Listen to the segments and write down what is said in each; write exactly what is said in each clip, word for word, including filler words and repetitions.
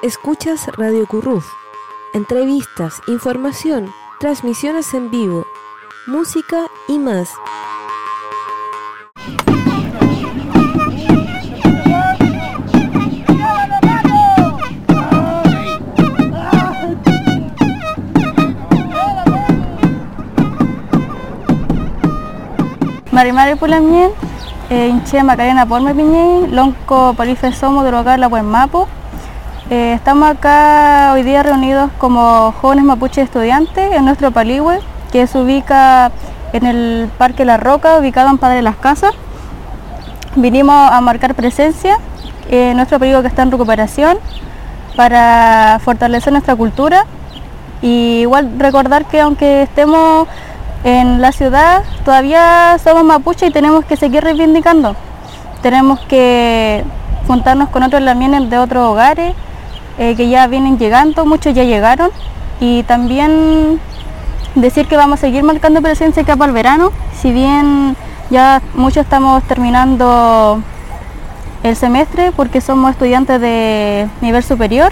Escuchas Radio Curruf. Entrevistas, información, transmisiones en vivo, música y más. Marimari Pulamien, Inche Macarena Porme Piñey, Lonco Palife Somo de Logar La Buen Mapu. Eh, estamos acá hoy día reunidos como jóvenes mapuches estudiantes en nuestro Paligüe, que se ubica en el Parque La Roca, ubicado en Padre Las Casas. Vinimos a marcar presencia en nuestro Paligüe, que está en recuperación, para fortalecer nuestra cultura. Y igual recordar que aunque estemos en la ciudad, todavía somos mapuches y tenemos que seguir reivindicando. Tenemos que juntarnos con otros lamienes de otros hogares eh, que ya vienen llegando, muchos ya llegaron, y también decir que vamos a seguir marcando presencia acá para el verano. Si bien ya muchos estamos terminando el semestre porque somos estudiantes de nivel superior.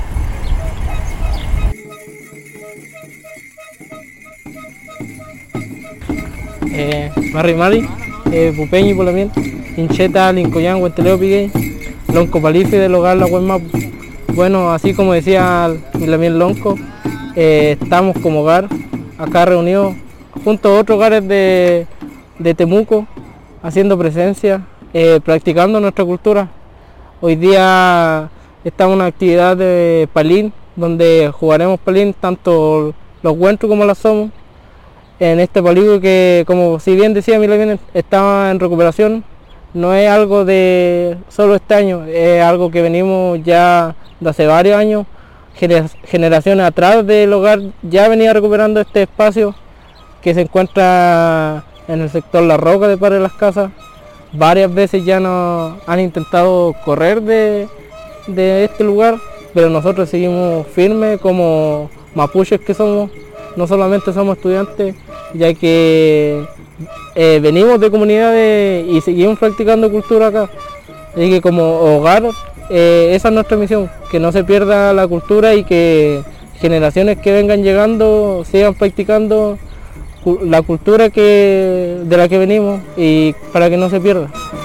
Eh, Marimari, eh, Pupeñi Pulamien, Incheta, Lincoyán, Huenteleo Piguey, Lonco Palife del Hogar La Buen Mapu. Bueno, así como decía Milamien Lonco, eh, estamos como hogar acá reunidos junto a otros hogares de, de Temuco, haciendo presencia, eh, practicando nuestra cultura. Hoy día estamos en una actividad de palín, donde jugaremos palín tanto los huentros como las somos. En este Paligüe que, como si bien decía Milamien, estaba en recuperación. No es algo de solo este año, es algo que venimos ya de hace varios años. Generaciones atrás del hogar ya venía recuperando este espacio que se encuentra en el sector La Roca de Padre Las Casas. Varias veces ya nos han intentado correr de, de este lugar, pero nosotros seguimos firmes como mapuches que somos. No solamente somos estudiantes, ya que eh, venimos de comunidades y seguimos practicando cultura acá. Así que como hogar, eh, esa es nuestra misión, que no se pierda la cultura y que generaciones que vengan llegando sigan practicando la cultura que, de la que venimos, y para que no se pierda.